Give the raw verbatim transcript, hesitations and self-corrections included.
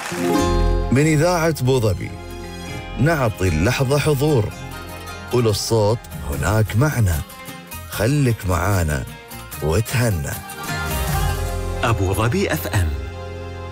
من إذاعة بوظبي نعطي اللحظة حضور، وللصوت هناك معنى. خلك معانا وتهنى. أبو ظبي أف أم.